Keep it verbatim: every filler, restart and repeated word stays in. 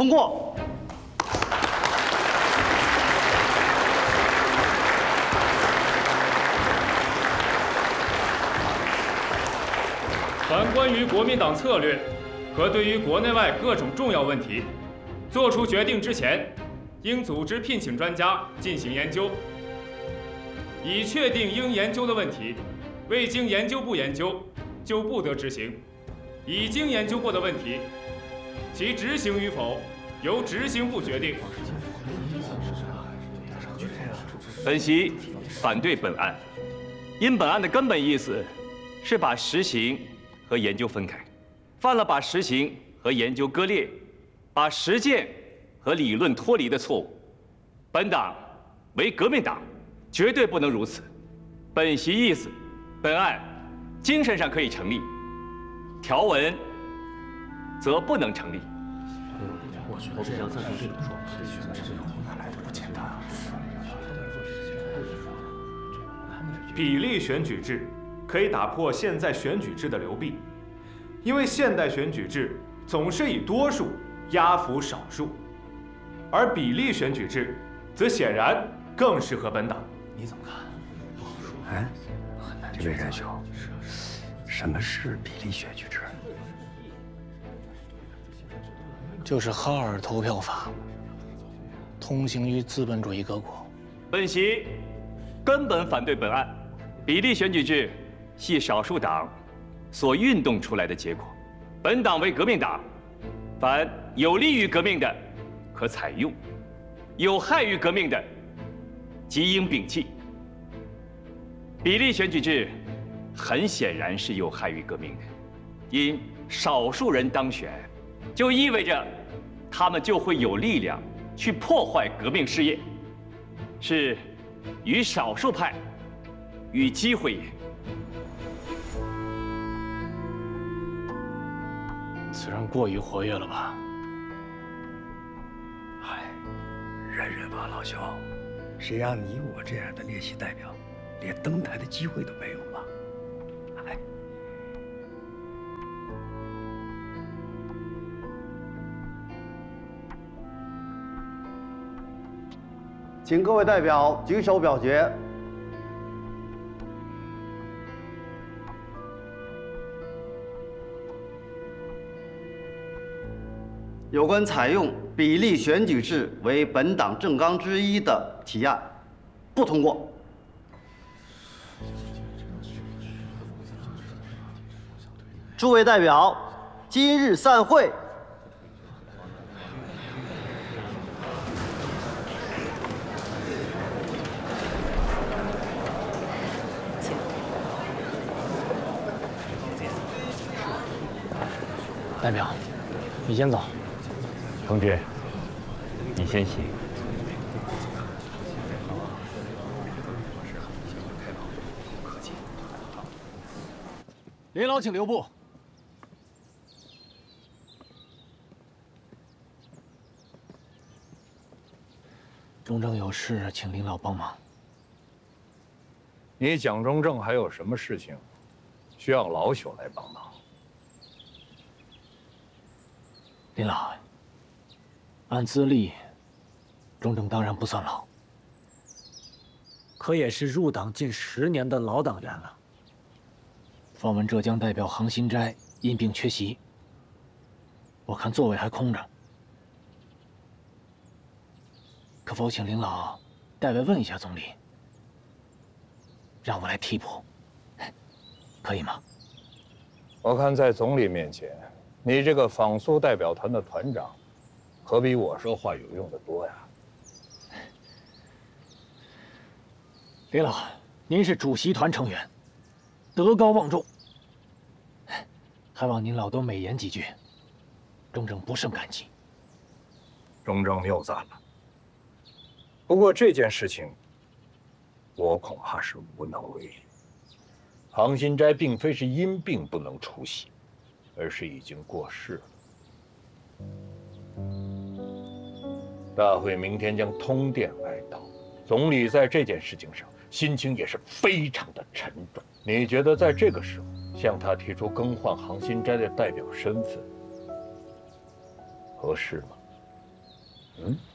通过。 凡关于国民党策略和对于国内外各种重要问题作出决定之前，应组织聘请专家进行研究，以确定应研究的问题。未经研究部研究，就不得执行；已经研究过的问题，其执行与否由执行部决定。 本席反对本案，因本案的根本意思是把实行和研究分开，犯了把实行和研究割裂、把实践和理论脱离的错误。本党为革命党，绝对不能如此。本席意思，本案精神上可以成立，条文则不能成立。 我觉得这样赞成这种说法，哪来的不简单啊？ 比例选举制可以打破现在选举制的流弊，因为现代选举制总是以多数压服少数，而比例选举制则显然更适合本党。 你怎么看？不好说。 哎，这位仁兄，什么是比例选举制？ 就是哈尔投票法，通行于资本主义各国。 本席根本反对本案。比例选举制系少数党所运动出来的结果，本党为革命党，凡有利于革命的可采用，有害于革命的即应摒弃。比例选举制很显然是有害于革命的，因少数人当选，就意味着他们就会有力量去破坏革命事业，是与少数派与机会也。 此人过于活跃了吧？ 嗨，忍忍吧，老兄，谁让你我这样的列席代表，连登台的机会都没有嘛？哎， 请各位代表举手表决。有关采用比例选举制为本党政纲之一的提案，不通过。诸位代表，今日散会。 代表，你先走。 同志，你先行。 林老，请留步。中正有事，请林老帮忙。 你蒋中正还有什么事情需要老朽来帮忙？ 林老，按资历，中正当然不算老，可也是入党近十年的老党员了。访问浙江代表杭新斋因病缺席，我看座位还空着，可否请林老代为问一下总理，让我来替补，可以吗？ 我看在总理面前，你这个访苏代表团的团长，可比我说话有用的多呀。 林老，您是主席团成员，德高望重，还望您老多美言几句，中正不胜感激。 中正谬赞了。不过这件事情，我恐怕是无能为力。杭新斋并非是因病不能出席，而是已经过世了。大会明天将通电哀悼，总理在这件事情上心情也是非常的沉重。你觉得在这个时候向他提出更换杭新斋的代表身份合适吗？ 嗯。